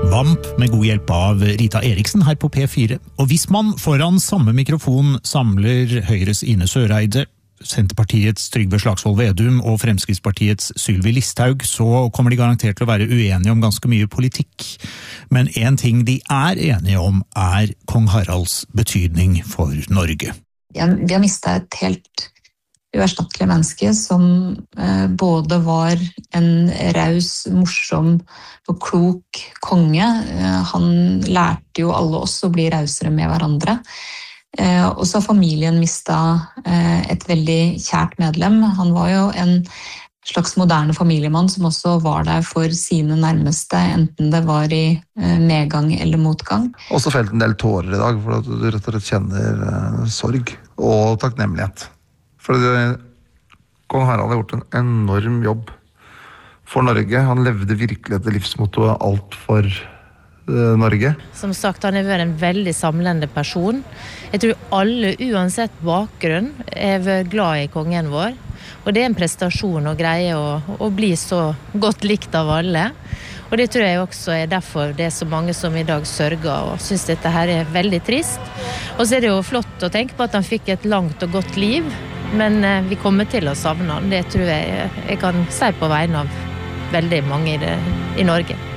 Vamp med god hjelp av Rita Eriksen her på P4. Og hvis man foran samme mikrofon samler Høyres Ine Søreide, Senterpartiets Trygve Slagsvold Vedum og Fremskrittspartiets Sylvi Listhaug, så kommer de garantert til å være uenige om ganske mye politikk. Men en ting de er enige om kong Haralds betydning for Norge. Vi har mistet et helt uerstattelig menneske som både var en raus, morsom og klok konge. Han lærte jo alle oss å bli rausere med hverandre. Og så har familien mistet et veldig kjært medlem. Han var jo en slags moderne familiemann som også var der for sine nærmeste, enten det var i medgang eller motgang. Også felt en del tårer i dag, for at du rett og slett kjenner sorg og takknemlighet. For kong Harald har gjort en enorm jobb for Norge. Han levde virkelig etter livsmottoet alt for Norge. Som sagt, han har vært en veldig samlende person. Jeg tror alle, uansett bakgrunn, er glad i kongen vår. Og det er en prestasjon å greie å bli så godt likt av alle. Og det tror jeg også er derfor det er så mange som i dag sørger og synes dette her er veldig trist. Og så er det jo flott å tenke på at han fikk et langt og godt liv, men vi kommer til å savne han. Det tror jeg kan si på vegne av veldig mange i Norge.